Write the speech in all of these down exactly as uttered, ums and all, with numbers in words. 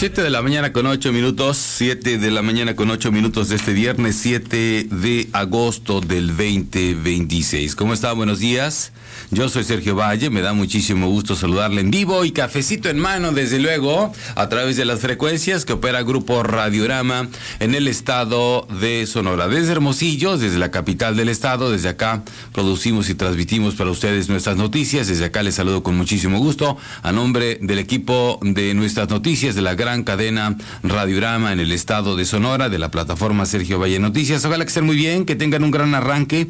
Siete de la mañana con ocho minutos, siete de la mañana con ocho minutos de este viernes siete de agosto del veinte veintiséis. ¿Cómo está? Buenos días. Yo soy Sergio Valle, me da muchísimo gusto saludarle en vivo y cafecito en mano, desde luego, a través de las frecuencias que opera Grupo Radiorama en el estado de Sonora. Desde Hermosillo, desde la capital del estado, desde acá producimos y transmitimos para ustedes nuestras noticias. Desde acá les saludo con muchísimo gusto a nombre del equipo de nuestras noticias de la gran cadena Radiorama en el estado de Sonora, de la plataforma Sergio Valle Noticias. Ojalá que estén muy bien, que tengan un gran arranque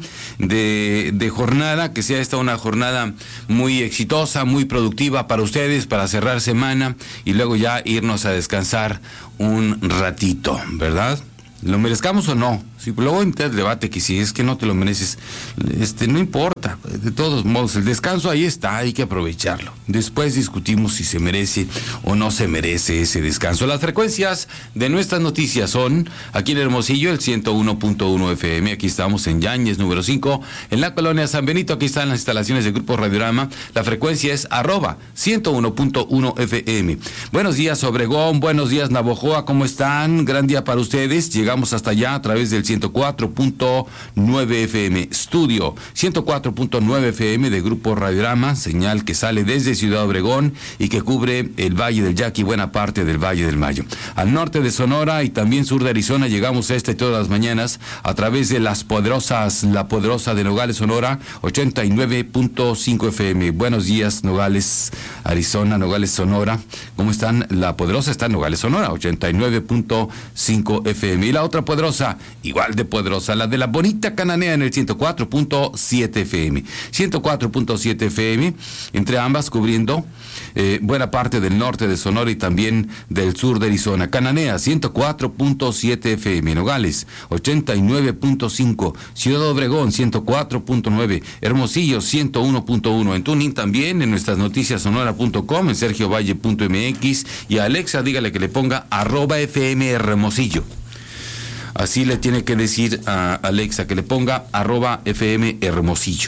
de, de jornada, que sea esta una jornada muy exitosa, muy productiva para ustedes, para cerrar semana y luego ya irnos a descansar un ratito, ¿verdad? ¿Lo merezcamos o no? Sí, luego hay un debate que si es que no te lo mereces, este, no importa. De todos modos, el descanso ahí está, hay que aprovecharlo. Después discutimos si se merece o no se merece ese descanso. Las frecuencias de nuestras noticias son aquí en Hermosillo, el ciento uno punto uno F M. Aquí estamos en Yáñez, número cinco. En la colonia San Benito, aquí están las instalaciones del Grupo Radiorama. La frecuencia es arroba ciento uno punto uno F M. Buenos días, Obregón. Buenos días, Navojoa. ¿Cómo están? Gran día para ustedes. Llegamos hasta allá a través del ciento cuatro punto nueve F M. Estudio ciento cuatro punto nueve F M de Grupo Radiorama, señal que sale desde Ciudad Obregón y que cubre el Valle del Yaqui y buena parte del Valle del Mayo. Al norte de Sonora y también sur de Arizona llegamos a este todas las mañanas a través de las poderosas, la poderosa de Nogales, Sonora, ochenta y nueve punto cinco F M. Buenos días, Nogales, Arizona, Nogales, Sonora. ¿Cómo están? La poderosa está en Nogales, Sonora, ochenta y nueve punto cinco F M. Y la otra poderosa, igual de poderosa, la de la bonita Cananea en el ciento cuatro punto siete F M. ciento cuatro punto siete F M, entre ambas cubriendo eh, buena parte del norte de Sonora y también del sur de Arizona. Cananea, ciento cuatro punto siete F M. Nogales, ochenta y nueve punto cinco. Ciudad Obregón, ciento cuatro punto nueve. Hermosillo, ciento uno punto uno. En Tuning también, en nuestras noticias sonora punto com, en sergiovalle punto m x. Y a Alexa, dígale que le ponga arroba F M Hermosillo. Así le tiene que decir a Alexa que le ponga arroba F M Hermosillo.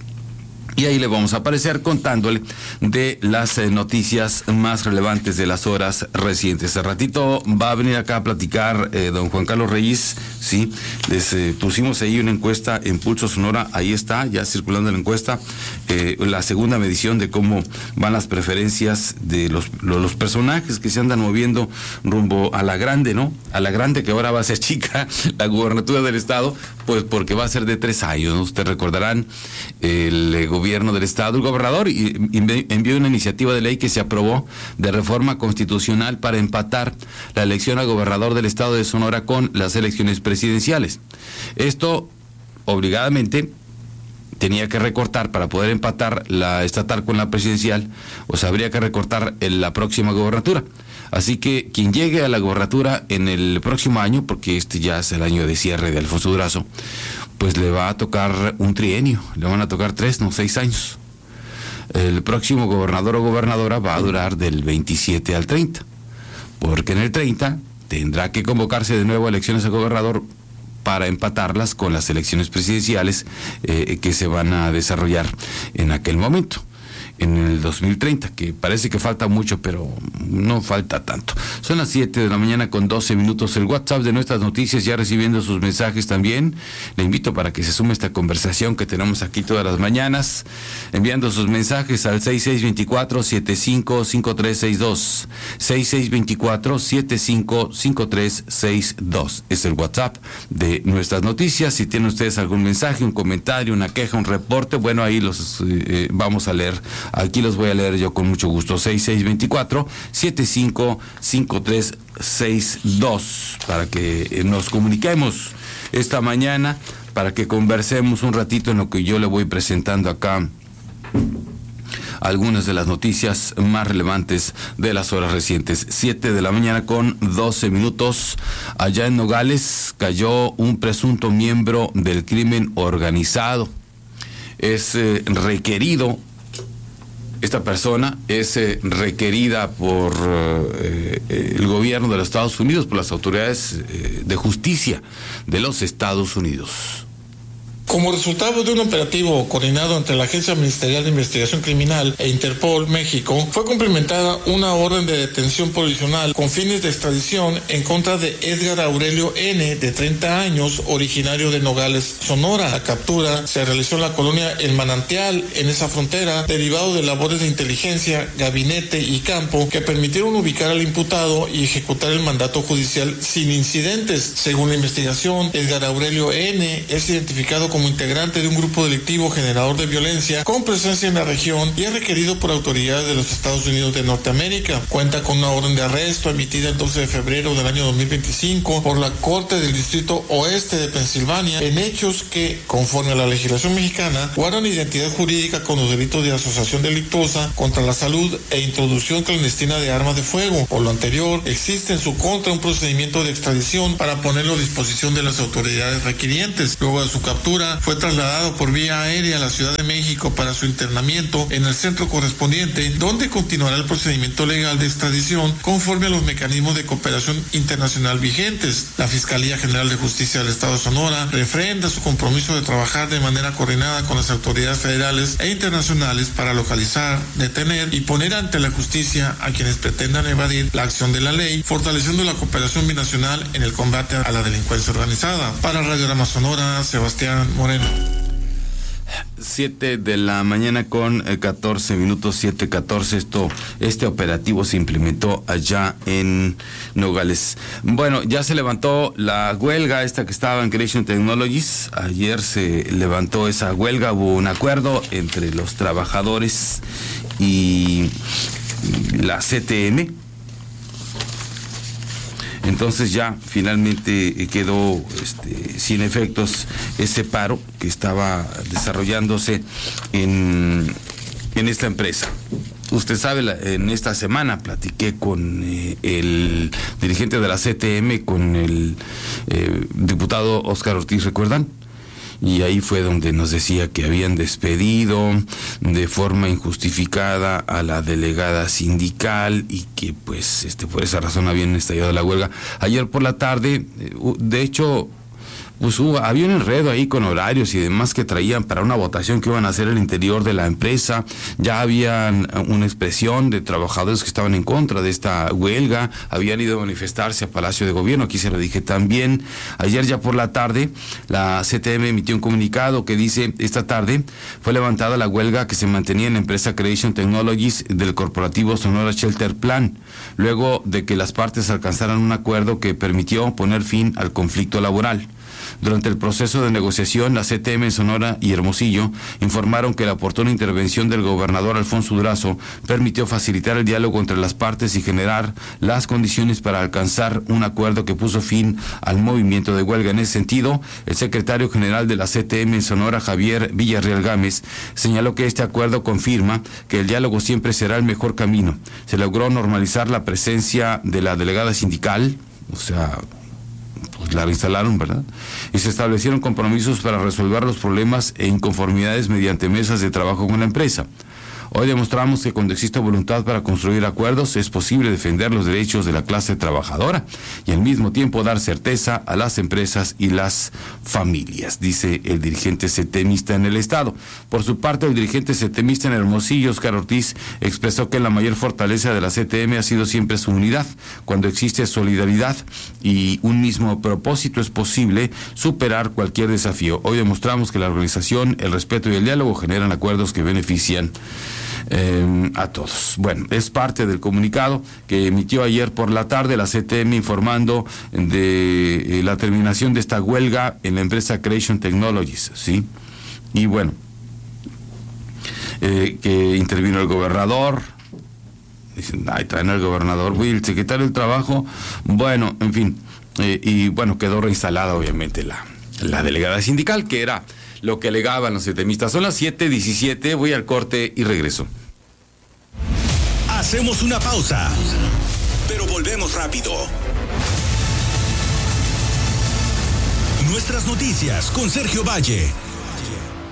Y ahí le vamos a aparecer contándole de las eh, noticias más relevantes de las horas recientes. Hace ratito va a venir acá a platicar eh, don Juan Carlos Reyes, sí, les eh, pusimos ahí una encuesta en Pulso Sonora, ahí está, ya circulando la encuesta, eh, la segunda medición de cómo van las preferencias de los, los, los personajes que se andan moviendo rumbo a la grande, ¿no? A la grande, que ahora va a ser chica, la gubernatura del estado, pues porque va a ser de tres años, ¿no? Ustedes recordarán el eh, gobierno gobierno del estado. El gobernador envió una iniciativa de ley que se aprobó de reforma constitucional para empatar la elección a gobernador del estado de Sonora con las elecciones presidenciales. Esto obligadamente tenía que recortar, para poder empatar la estatal con la presidencial, o sea, habría que recortar en la próxima gobernatura. Así que quien llegue a la gobernatura en el próximo año, porque este ya es el año de cierre de Alfonso Durazo, pues le va a tocar un trienio, le van a tocar tres, no, seis años. El próximo gobernador o gobernadora va a durar del veintisiete al treinta, porque en el treinta tendrá que convocarse de nuevo a elecciones de gobernador para empatarlas con las elecciones presidenciales eh, que se van a desarrollar en aquel momento, en el dos mil treinta, que parece que falta mucho, pero no falta tanto. Son las siete de la mañana con doce minutos. El WhatsApp de nuestras noticias, ya recibiendo sus mensajes también. Le invito para que se sume a esta conversación que tenemos aquí todas las mañanas, enviando sus mensajes al seis seis dos cuatro, siete cinco cinco tres seis dos. seis seis dos cuatro, siete cinco cinco tres seis dos. Es el WhatsApp de nuestras noticias. Si tienen ustedes algún mensaje, un comentario, una queja, un reporte, bueno, ahí los eh, vamos a leer. Aquí los voy a leer yo con mucho gusto. seis seis dos cuatro, siete cinco cinco tres seis dos, para que nos comuniquemos esta mañana, para que conversemos un ratito en lo que yo le voy presentando acá algunas de las noticias más relevantes de las horas recientes. Siete de la mañana con doce minutos. Allá en Nogales cayó un presunto miembro del crimen organizado. Es eh, requerido Esta persona es eh, requerida por eh, el gobierno de los Estados Unidos, por las autoridades eh, de justicia de los Estados Unidos. Como resultado de un operativo coordinado entre la Agencia Ministerial de Investigación Criminal e Interpol México, fue cumplimentada una orden de detención provisional con fines de extradición en contra de Edgar Aurelio N., de treinta años, originario de Nogales, Sonora. La captura se realizó en la colonia El Manantial, en esa frontera, derivado de labores de inteligencia, gabinete y campo que permitieron ubicar al imputado y ejecutar el mandato judicial sin incidentes. Según la investigación, Edgar Aurelio N. es identificado como como integrante de un grupo delictivo generador de violencia con presencia en la región y es requerido por autoridades de los Estados Unidos de Norteamérica. Cuenta con una orden de arresto emitida el doce de febrero del año dos mil veinticinco por la Corte del Distrito Oeste de Pensilvania en hechos que, conforme a la legislación mexicana, guardan identidad jurídica con los delitos de asociación delictuosa contra la salud e introducción clandestina de armas de fuego. Por lo anterior, existe en su contra un procedimiento de extradición para ponerlo a disposición de las autoridades requirientes. Luego de su captura, fue trasladado por vía aérea a la Ciudad de México para su internamiento en el centro correspondiente, donde continuará el procedimiento legal de extradición conforme a los mecanismos de cooperación internacional vigentes. La Fiscalía General de Justicia del Estado de Sonora refrenda su compromiso de trabajar de manera coordinada con las autoridades federales e internacionales para localizar, detener y poner ante la justicia a quienes pretendan evadir la acción de la ley, fortaleciendo la cooperación binacional en el combate a la delincuencia organizada. Para Radiograma Sonora, Sebastián Moreno. siete de la mañana con catorce minutos, siete catorce. Esto, este operativo se implementó allá en Nogales. Bueno, ya se levantó la huelga esta que estaba en Creation Technologies. Ayer se levantó esa huelga, hubo un acuerdo entre los trabajadores y la C T M. Entonces ya finalmente quedó este, sin efectos ese paro que estaba desarrollándose en, en esta empresa. Usted sabe, en esta semana platiqué con eh, el dirigente de la C T M, con el eh, diputado Óscar Ortiz, ¿recuerdan? Y ahí fue donde nos decía que habían despedido de forma injustificada a la delegada sindical y que pues este por esa razón habían estallado la huelga. Ayer por la tarde, de hecho, pues hubo, había un enredo ahí con horarios y demás que traían para una votación que iban a hacer al interior de la empresa. Ya había una expresión de trabajadores que estaban en contra de esta huelga, habían ido a manifestarse a Palacio de Gobierno, aquí se lo dije también. Ayer ya por la tarde, la C T M emitió un comunicado que dice: esta tarde fue levantada la huelga que se mantenía en la empresa Creation Technologies del corporativo Sonora Shelter Plan, luego de que las partes alcanzaran un acuerdo que permitió poner fin al conflicto laboral. Durante el proceso de negociación, la C T M en Sonora y Hermosillo informaron que la oportuna intervención del gobernador Alfonso Durazo permitió facilitar el diálogo entre las partes y generar las condiciones para alcanzar un acuerdo que puso fin al movimiento de huelga. En ese sentido, el secretario general de la C T M en Sonora, Javier Villarreal Gámez, señaló que este acuerdo confirma que el diálogo siempre será el mejor camino. Se logró normalizar la presencia de la delegada sindical, o sea, pues la reinstalaron, ¿verdad? Y se establecieron compromisos para resolver los problemas e inconformidades mediante mesas de trabajo con la empresa. Hoy demostramos que cuando existe voluntad para construir acuerdos es posible defender los derechos de la clase trabajadora y al mismo tiempo dar certeza a las empresas y las familias, dice el dirigente setemista en el estado. Por su parte, el dirigente setemista en Hermosillo, Óscar Ortiz, expresó que la mayor fortaleza de la C T M ha sido siempre su unidad. Cuando existe solidaridad y un mismo propósito es posible superar cualquier desafío. Hoy demostramos que la organización, el respeto y el diálogo generan acuerdos que benefician Eh, a todos. Bueno, es parte del comunicado que emitió ayer por la tarde la C T M informando de eh, la terminación de esta huelga en la empresa Creation Technologies, ¿sí? Y bueno, eh, que intervino el gobernador. Dicen, ay, traen al gobernador, güey, el secretario del Trabajo. Bueno, en fin, eh, y bueno, quedó reinstalada obviamente la, la delegada sindical, que era lo que alegaban los setemistas. Son las siete diecisiete, voy al corte y regreso. Hacemos una pausa, pero volvemos rápido. Nuestras noticias con Sergio Valle.